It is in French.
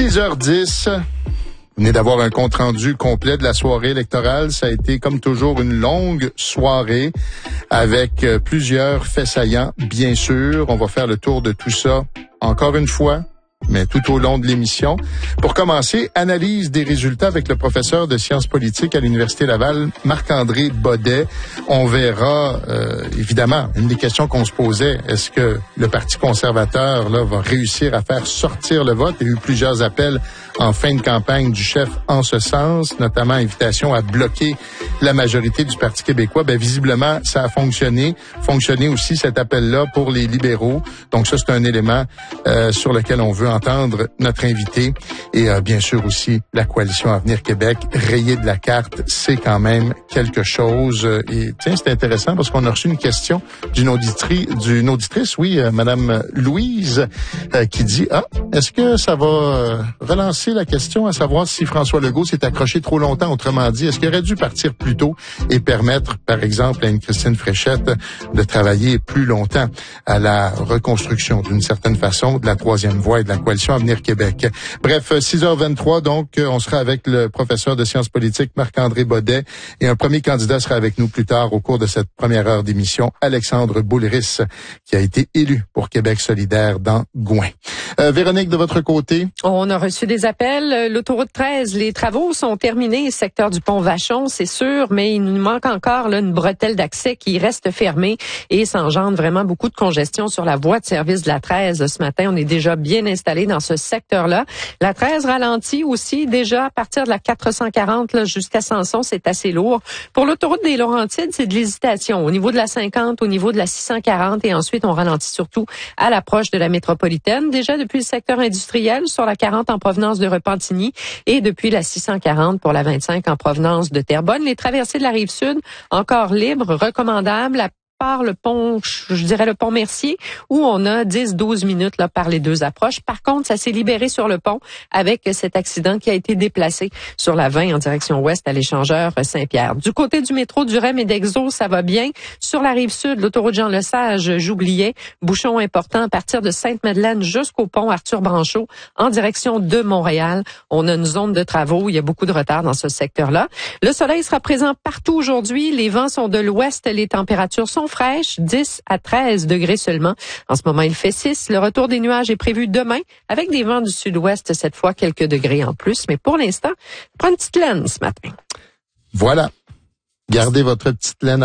6h10. Vous venez d'avoir un compte-rendu complet de la soirée électorale. Ça a été, comme toujours, une longue soirée avec plusieurs faits saillants, bien sûr. On va faire le tour de tout ça encore une fois, mais tout au long de l'émission. Pour commencer, analyse des résultats avec le professeur de sciences politiques à l'Université Laval, Marc-André Baudet. On verra, évidemment, une des questions qu'on se posait, est-ce que le Parti conservateur là va réussir à faire sortir le vote? Il y a eu plusieurs appels en fin de campagne du chef en ce sens, notamment invitation à bloquer la majorité du Parti québécois. Ben visiblement, ça a fonctionné. Fonctionné aussi cet appel-là pour les libéraux. Donc ça, c'est un élément sur lequel on veut entendre notre invité. Et bien sûr aussi, la coalition Avenir Québec, rayée de la carte, c'est quand même quelque chose. Et tiens, c'est intéressant parce qu'on a reçu une question d'une auditrice, oui, Madame Louise, qui dit, est-ce que ça va relancer la question à savoir si François Legault s'est accroché trop longtemps? Autrement dit, est-ce qu'il aurait dû partir plus tôt et permettre, par exemple, à une Christine Fréchette de travailler plus longtemps à la reconstruction, d'une certaine façon, de la troisième voie et de la coalition Avenir Québec? Bref, 6h23, donc, on sera avec le professeur de sciences politiques Marc-André Baudet et un premier candidat sera avec nous plus tard au cours de cette première heure d'émission, Alexandre Boulris, qui a été élu pour Québec solidaire dans Gouin. Véronique, de votre côté? On a reçu des appels. L'autoroute 13, les travaux sont terminés, secteur du pont Vachon, c'est sûr, mais il nous manque encore là, une bretelle d'accès qui reste fermée et ça engendre vraiment beaucoup de congestion sur la voie de service de la 13. Ce matin, on est déjà bien installé dans ce secteur-là. La 13 ralentit aussi déjà à partir de la 440 là, jusqu'à Samson, c'est assez lourd. Pour l'autoroute des Laurentides, c'est de l'hésitation. Au niveau de la 50, au niveau de la 640 et ensuite on ralentit surtout à l'approche de la métropolitaine. Déjà depuis le secteur industriel sur la 40 en provenance de Repentigny et depuis la 640 pour la 25 en provenance de Terrebonne. Les traversées de la Rive-Sud, encore libres, recommandables, à part le pont, je dirais le pont Mercier, où on a 10-12 minutes là par les deux approches. Par contre, ça s'est libéré sur le pont avec cet accident qui a été déplacé sur la 20 en direction ouest à l'échangeur Saint-Pierre. Du côté du métro du REM et d'Exo, ça va bien. Sur la Rive-Sud, l'autoroute Jean-Lesage, j'oubliais, bouchon important à partir de Sainte-Madeleine jusqu'au pont Arthur-Branchot en direction de Montréal. On a une zone de travaux, il y a beaucoup de retard dans ce secteur-là. Le soleil sera présent partout aujourd'hui. Les vents sont de l'ouest, les températures sont fraîche, 10 à 13 degrés seulement. En ce moment, il fait 6. Le retour des nuages est prévu demain avec des vents du sud-ouest, cette fois quelques degrés en plus. Mais pour l'instant, prends une petite laine ce matin. Voilà. Gardez votre petite laine